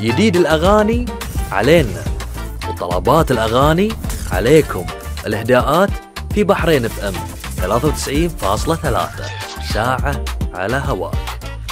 جديد الأغاني علينا، وطلبات الأغاني عليكم. الإهداءات في بحرين FM 93.3 ساعة على هواء.